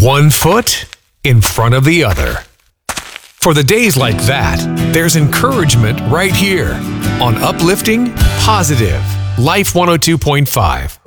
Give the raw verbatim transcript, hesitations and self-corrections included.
One foot in front of the other. For the days like that, there's encouragement right here on Uplifting Positive Life one oh two point five.